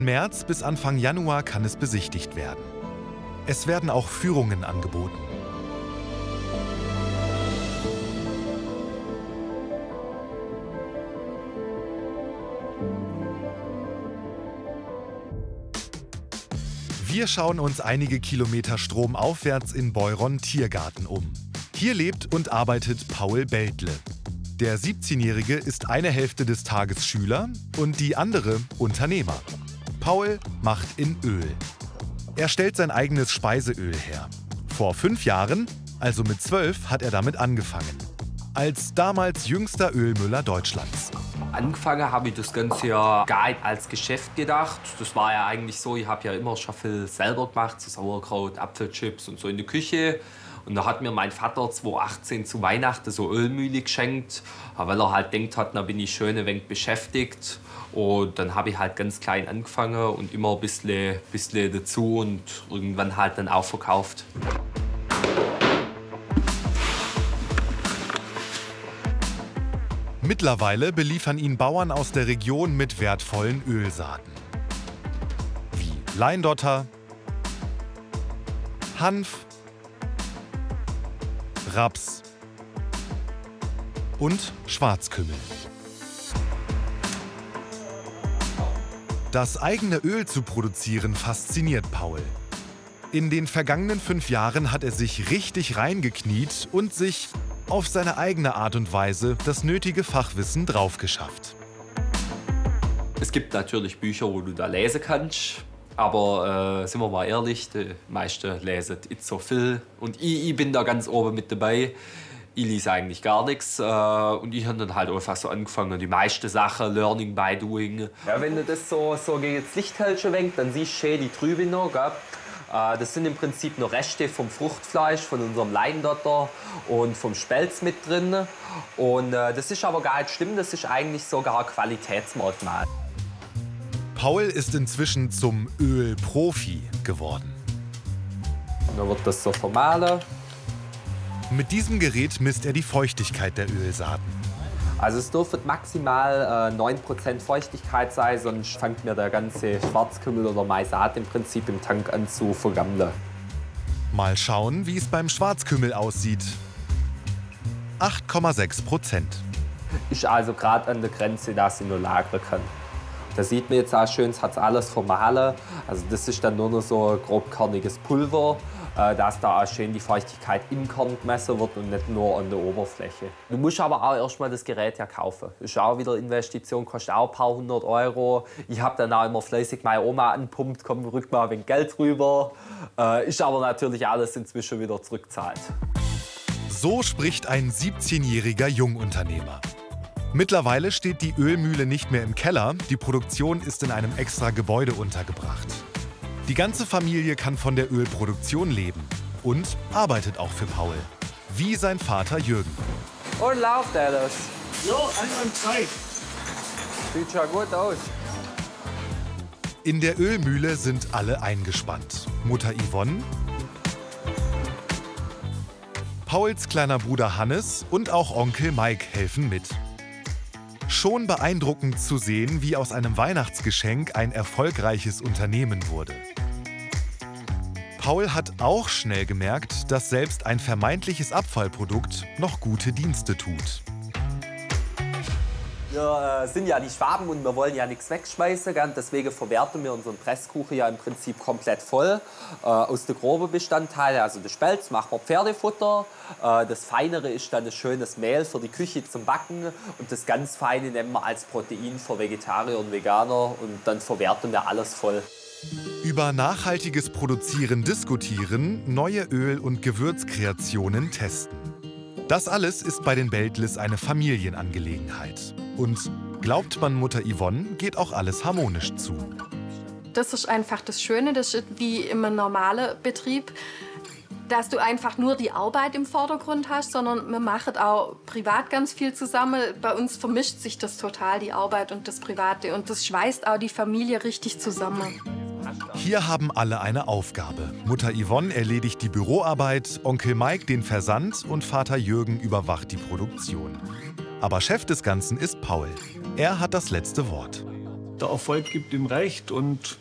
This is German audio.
März bis Anfang Januar kann es besichtigt werden. Es werden auch Führungen angeboten. Wir schauen uns einige Kilometer stromaufwärts in Beuron-Tiergarten um. Hier lebt und arbeitet Paul Beltle. Der 17-Jährige ist eine Hälfte des Tages Schüler und die andere Unternehmer. Paul macht in Öl. Er stellt sein eigenes Speiseöl her. Vor 5 Jahren, also mit 12, hat er damit angefangen. Als damals jüngster Ölmüller Deutschlands. Angefangen habe ich das Ganze ja gar nicht als Geschäft gedacht. Das war ja eigentlich so, ich habe ja immer schon viel selber gemacht, so Sauerkraut, Apfelchips und so in der Küche. Und da hat mir mein Vater 2018 zu Weihnachten so Ölmühle geschenkt, weil er halt denkt hat, da bin ich schön ein wenig beschäftigt. Und dann habe ich halt ganz klein angefangen und immer ein bisschen dazu und irgendwann halt dann auch verkauft. Mittlerweile beliefern ihn Bauern aus der Region mit wertvollen Ölsaaten. Wie Leindotter, Hanf, Raps und Schwarzkümmel. Das eigene Öl zu produzieren fasziniert Paul. In den vergangenen 5 Jahren hat er sich richtig reingekniet und sich auf seine eigene Art und Weise das nötige Fachwissen draufgeschafft. Es gibt natürlich Bücher, wo du da lesen kannst. Aber sind wir mal ehrlich, die meisten lesen nicht so viel. Und ich bin da ganz oben mit dabei. Ich lese eigentlich gar nichts. Und ich habe dann halt einfach so angefangen. Die meisten Sachen, Learning by Doing. Ja, wenn du das so gegen das Licht hältst, dann siehst du schön die Trübe noch. Gell? Das sind im Prinzip noch Reste vom Fruchtfleisch, von unserem Leindotter und vom Spelz mit drin. Und das ist aber gar nicht schlimm, das ist eigentlich sogar ein Qualitätsmerkmal. Paul ist inzwischen zum Ölprofi geworden. Und dann wird das so vermahlen. Mit diesem Gerät misst er die Feuchtigkeit der Ölsaaten. Also es dürfte maximal 9% Feuchtigkeit sein, sonst fängt mir der ganze Schwarzkümmel oder Maisat im Prinzip im Tank an zu vergammeln. Mal schauen, wie es beim Schwarzkümmel aussieht. 8,6%. Ist also gerade an der Grenze, dass ich nur lagern kann. Da sieht man jetzt auch schön, es hat alles vermahlen. Also das ist dann nur noch so ein grobkörniges Pulver, dass da auch schön die Feuchtigkeit im Kern gemessen wird und nicht nur an der Oberfläche. Du musst aber auch erstmal das Gerät ja kaufen. Das ist auch wieder Investition, kostet auch ein paar 100 Euro. Ich habe dann auch immer fleißig meine Oma anpumpt, komm, rück mal ein wenig Geld rüber. Ist aber natürlich alles inzwischen wieder zurückgezahlt. So spricht ein 17-jähriger Jungunternehmer. Mittlerweile steht die Ölmühle nicht mehr im Keller, die Produktion ist in einem extra Gebäude untergebracht. Die ganze Familie kann von der Ölproduktion leben und arbeitet auch für Paul, wie sein Vater Jürgen. Und läuft alles? Jo, Zeit. Sieht schon gut aus. In der Ölmühle sind alle eingespannt. Mutter Yvonne, Pauls kleiner Bruder Hannes und auch Onkel Mike helfen mit. Schon beeindruckend zu sehen, wie aus einem Weihnachtsgeschenk ein erfolgreiches Unternehmen wurde. Paul hat auch schnell gemerkt, dass selbst ein vermeintliches Abfallprodukt noch gute Dienste tut. Wir sind ja die Schwaben und wir wollen ja nichts wegschmeißen. Deswegen verwerten wir unseren Presskuchen ja im Prinzip komplett voll. Aus den groben Bestandteilen, also das Spelz, machen wir Pferdefutter. Das Feinere ist dann ein schönes Mehl für die Küche zum Backen. Und das ganz Feine nehmen wir als Protein für Vegetarier und Veganer. Und dann verwerten wir alles voll. Über nachhaltiges Produzieren diskutieren, neue Öl- und Gewürzkreationen testen. Das alles ist bei den Beltles eine Familienangelegenheit. Und glaubt man Mutter Yvonne, geht auch alles harmonisch zu. Das ist einfach das Schöne, das ist wie im normalen Betrieb, dass du einfach nur die Arbeit im Vordergrund hast, sondern wir machen auch privat ganz viel zusammen. Bei uns vermischt sich das total, die Arbeit und das Private. Und das schweißt auch die Familie richtig zusammen. Hier haben alle eine Aufgabe. Mutter Yvonne erledigt die Büroarbeit, Onkel Mike den Versand und Vater Jürgen überwacht die Produktion. Aber Chef des Ganzen ist Paul. Er hat das letzte Wort. der Erfolg gibt ihm recht und